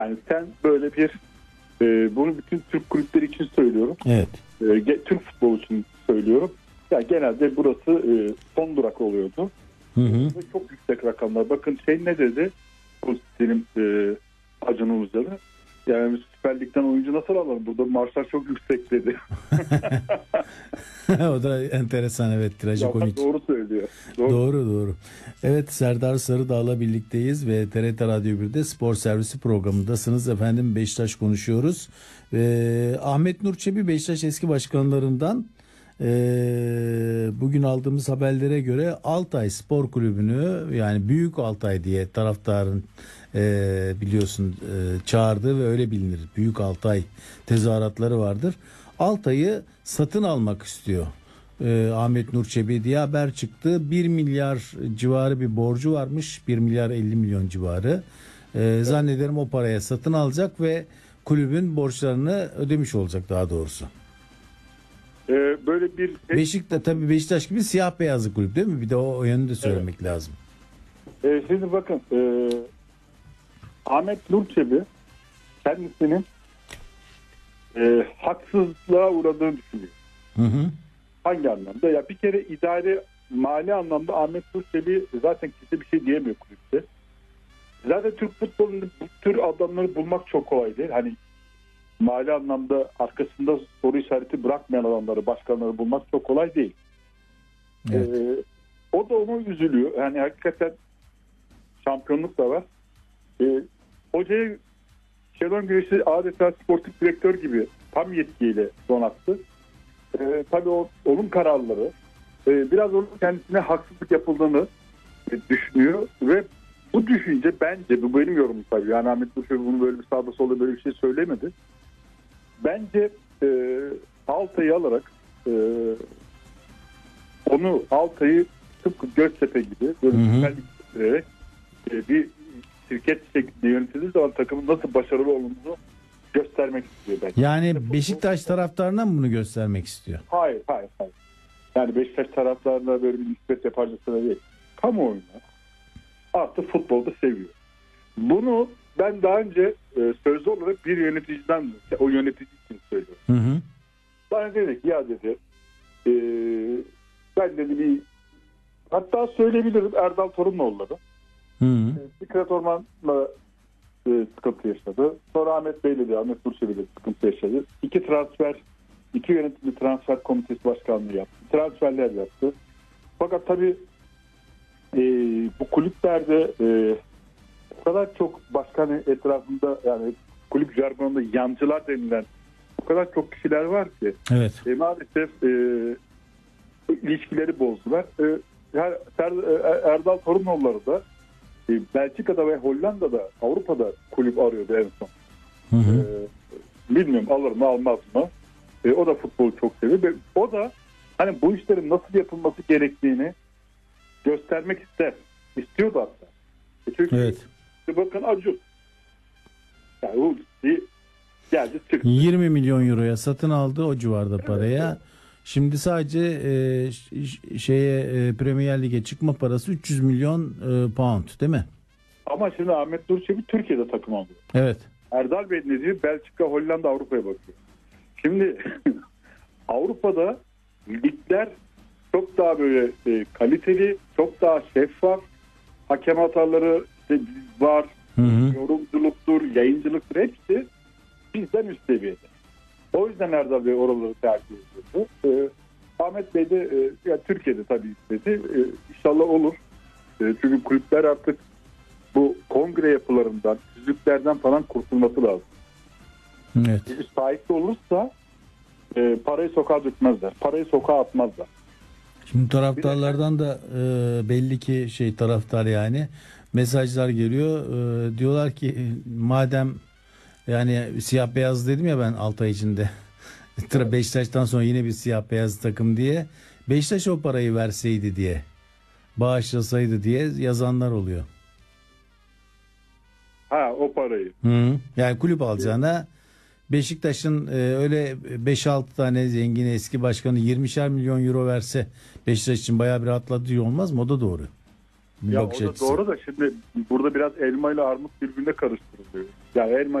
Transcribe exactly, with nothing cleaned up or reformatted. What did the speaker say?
Yani sen böyle bir e, bunu bütün Türk kulüpleri için söylüyorum. Evet. E, Türk futbolu için söylüyorum. Ya genelde burası e, son durak oluyordu. Hı hı. Ve çok yüksek rakamlar. Bakın şey ne dedi? Bu benim e, Acun Ilıcalı. Yani Süper Lig'den oyuncu nasıl alalım? Burada maaşlar çok yüksek dedi. O da enteresan, evet, trajikomik. Doğru söylüyor. Doğru. Doğru doğru. Evet, Serdar Sarıdağ'la birlikteyiz ve T R T Radyo birde Spor Servisi programındasınız efendim. Beşiktaş konuşuyoruz. Ee, Ahmet Nur Çebi Beşiktaş eski başkanlarından. Ee, bugün aldığımız haberlere göre Altay Spor Kulübü'nü, yani Büyük Altay diye taraftarın e, biliyorsun e, çağırdığı ve öyle bilinir. Büyük Altay tezahüratları vardır. Altay'ı satın almak istiyor. Ee, Ahmet Nur Çebi diye haber çıktı. bir milyar civarı bir borcu varmış. bir milyar elli milyon civarı. Ee, zannederim o paraya satın alacak ve kulübün borçlarını ödemiş olacak daha doğrusu. Ee, böyle bir şey... Beşiktaş tabii Beşiktaş gibi siyah beyazlı kulüp değil mi? Bir de o, o yönünü de söylemek evet. lazım. Ee, şimdi bakın e, Ahmet Nur Çebi kendisinin e, haksızlığa uğradığını düşünüyor. Hı hı. Hangi anlamda? Ya bir kere idari mali anlamda Ahmet Nur Çebi zaten kimse bir şey diyemiyor kulüpte. Zaten Türk futbolunda bu tür adamları bulmak çok kolay değil. Hani mali anlamda arkasında soru işareti bırakmayan adamları, başkanları bulmak çok kolay değil. Evet. Ee, o da onu üzülüyor. Yani hakikaten şampiyonluk da var. Ee, hocayı Şenol Güneş'i adeta sportif direktör gibi tam yetkiyle donattı. Ee, tabii o, onun kararları e, biraz onun kendisine haksızlık yapıldığını e, düşünüyor ve bu düşünce bence, bu benim yorumum tabii. Yani Ahmet Nur Çebi bunu böyle bir sağda solda böyle bir şey söylemedi. Bence e, Altay'ı alarak e, onu Altay'ı tıpkı Göztepe gibi böyle güzellik e, bir şirket şeklinde yönetildiği zaman takımın nasıl başarılı olduğunu göstermek istiyor bence. Yani Beşiktaş taraftarına mı bunu göstermek istiyor? Hayır, hayır, hayır. Yani Beşiktaş taraftarına böyle bir nispet yaparcasına değil. Kamuoyuna artık futbolda seviyor. Bunu ben daha önce e, sözlü olarak bir yöneticiden, o yönetici için söylüyorum. Hı hı. Bana dedi ki ya dedi e, ben dedi bir hatta söyleyebilirim Erdal Torunoğulları. Hı hı. E, Fikret Orman'la e, sıkıntı yaşadı. Sonra Ahmet Bey'le de Ahmet Nur Çebi'yle sıkıntı yaşadı. İki transfer, iki yönetimli transfer komitesi başkanlığı yaptı. Transferler yaptı. Fakat tabii e, bu kulüplerde e, o kadar çok başkan etrafında, yani kulüp jargonunda yancılar denilen o kadar çok kişiler var ki evet. e, maalesef e, ilişkileri bozdular. E, her, Ser, e, Erdal Torunoğulları da e, Belçika'da ve Hollanda'da, Avrupa'da kulüp arıyordu en son. Hı hı. E, bilmiyorum alır mı almaz mı. E, o da futbolu çok seviyor. Ve o da hani bu işlerin nasıl yapılması gerektiğini göstermek ister. İstiyordu hatta. E, çünkü evet. bakın Acun. Yani o geldi çıktı. yirmi milyon euroya satın aldı o civarda evet, paraya. Evet. Şimdi sadece e, şeye e, Premier Lig'e çıkma parası üç yüz milyon e, pound değil mi? Ama şimdi Ahmet Nur Çebi Türkiye'de takım alıyor. Evet. Erdal Bey ne diyor? Belçika, Hollanda, Avrupa'ya bakıyor. Şimdi Avrupa'da ligler çok daha böyle e, kaliteli, çok daha şeffaf. Hakem hataları işte var. Hı hı. Yorumculuktur, yayıncılıktır, hepsi bizden üst seviyede. O yüzden Erdal Bey oraları tercih ediyordu. Ee, Ahmet Bey de e, ya Türkiye'de tabii istedi. E, İnşallah olur. E, çünkü kulüpler artık bu kongre yapılarından, tüzüklerden falan kurtulması lazım. Evet. Çünkü sahipli olursa e, parayı sokağa dökmezler. Parayı sokağa atmazlar. Şimdi taraftarlardan da e, belli ki şey taraftar yani mesajlar geliyor. E, diyorlar ki madem yani siyah beyaz dedim ya ben altı ay içinde. Evet. Beşiktaş'tan sonra yine bir siyah beyaz takım diye. Beşiktaş o parayı verseydi diye. Bağışlasaydı diye yazanlar oluyor. Ha o parayı. Hı. Yani kulüp alacağına Beşiktaş'ın e, öyle beş altı tane zengin eski başkanı yirmişer milyon euro verse Beşiktaş için bayağı bir rahatlatıcı olmaz mı? O da doğru. Bir ya o da açısı. Doğru da şimdi burada biraz elma ile armut birbirine karıştırılıyor. Ya eğer